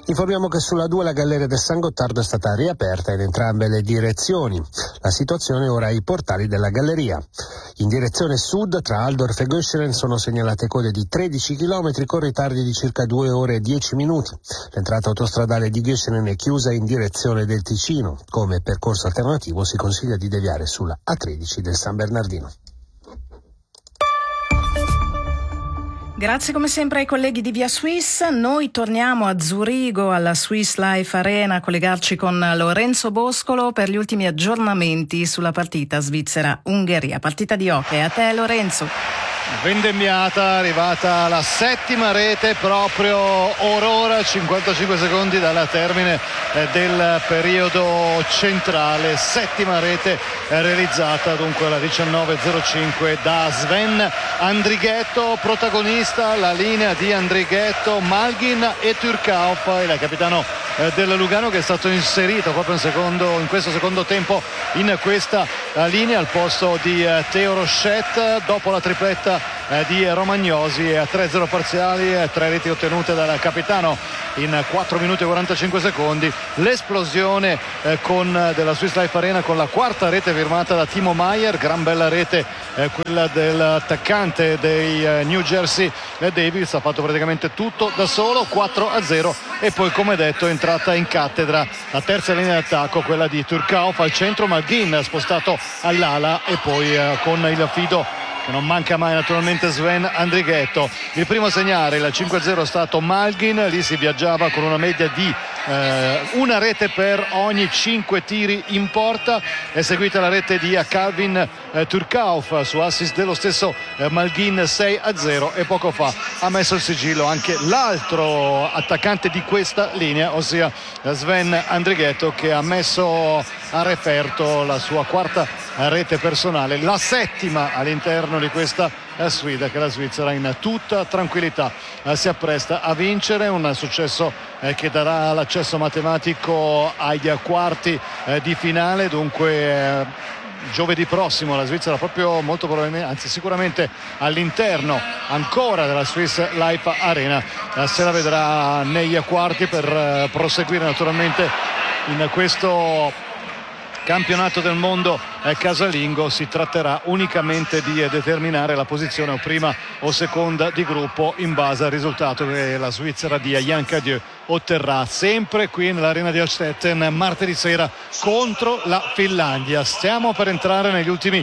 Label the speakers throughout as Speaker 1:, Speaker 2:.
Speaker 1: Informiamo che sulla 2 la galleria del San Gottardo è stata riaperta in entrambe le direzioni. La situazione è ora ai portali della galleria. In direzione sud, tra Altdorf e Göschenen, sono segnalate code di 13 km con ritardi di circa 2 ore e 10 minuti. L'entrata autostradale di Göschenen è chiusa in direzione del Ticino. Come percorso alternativo si consiglia di deviare sulla A13 del San Bernardino.
Speaker 2: Grazie come sempre ai colleghi di Via Swiss. Noi torniamo a Zurigo alla Swiss Life Arena a collegarci con Lorenzo Boscolo per gli ultimi aggiornamenti sulla partita Svizzera-Ungheria. Partita di hockey. A te Lorenzo.
Speaker 3: Vendemmiata, arrivata la settima rete proprio ora 55 secondi dalla termine del periodo centrale. Settima rete realizzata dunque alla 19.05 da Sven Andrighetto. Protagonista la linea di Andrighetto, Malgin e Turkauf, il capitano del Lugano, che è stato inserito proprio in questo secondo tempo in questa linea al posto di Theo Rochette dopo la tripletta di Romagnosi. A 3-0 parziali, 3 reti ottenute dal capitano in 4 minuti e 45 secondi. L'esplosione della Swiss Life Arena con la quarta rete firmata da Timo Maier, gran bella rete quella dell'attaccante dei New Jersey Devils. Ha fatto praticamente tutto da solo, 4-0, e poi come detto è entrata in cattedra la terza linea d'attacco, quella di Turkauf al centro, Malgin spostato all'ala e poi con il fido che non manca mai naturalmente Sven Andrighetto. Il primo a segnare il 5-0 è stato Malgin, lì si viaggiava con una media di una rete per ogni 5 tiri in porta. È seguita la rete di Calvin Turkauf su assist dello stesso Malgin, 6-0, e poco fa ha messo il sigillo anche l'altro attaccante di questa linea, ossia Sven Andrighetto, che ha messo a referto la sua quarta rete personale, la settima all'interno di questa sfida che la Svizzera in tutta tranquillità si appresta a vincere. Un successo che darà l'accesso matematico ai quarti di finale. Dunque giovedì prossimo la Svizzera, proprio molto probabilmente, anzi sicuramente all'interno ancora della Swiss Life Arena, se la vedrà nei quarti per proseguire naturalmente in questo campionato del mondo casalingo. Si tratterà unicamente di determinare la posizione o prima o seconda di gruppo in base al risultato che la Svizzera di Jan Cadieux otterrà sempre qui nell'arena di Alstetten martedì sera contro la Finlandia. Stiamo per entrare negli ultimi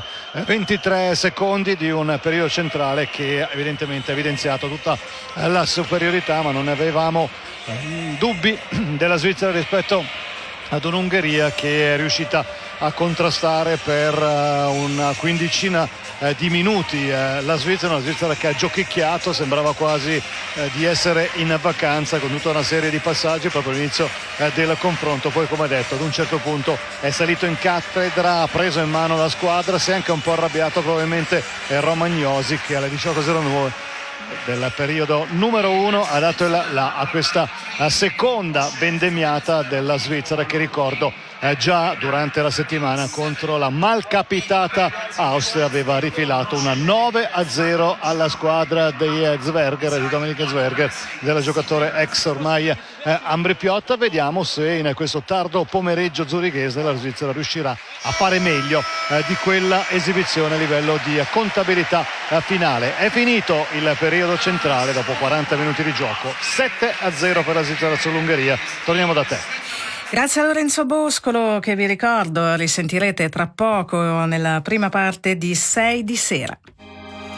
Speaker 3: 23 secondi di un periodo centrale che evidentemente ha evidenziato tutta la superiorità, ma non avevamo dubbi della Svizzera rispetto ad un'Ungheria che è riuscita a contrastare per una quindicina di minuti la Svizzera, una Svizzera che ha giochicchiato, sembrava quasi di essere in vacanza con tutta una serie di passaggi proprio all'inizio del confronto. Poi, come detto, ad un certo punto è salito in cattedra, ha preso in mano la squadra, si è anche un po' arrabbiato probabilmente Romagnosi, che alle 18.09 del periodo numero 1 ha dato il là a questa seconda vendemmiata della Svizzera, che ricordo già durante la settimana contro la malcapitata Austria aveva rifilato una 9-0 alla squadra di Zwerger, di Dominik Zwerger, del giocatore ex ormai Ambri Piotta. Vediamo se in questo tardo pomeriggio zurighese la Svizzera riuscirà a fare meglio di quella esibizione a livello di contabilità finale. È finito il periodo centrale dopo 40 minuti di gioco, 7-0 per la Svizzera sull'Ungheria. Torniamo da te.
Speaker 2: Grazie a Lorenzo Boscolo, che vi ricordo risentirete tra poco nella prima parte di 6 di sera.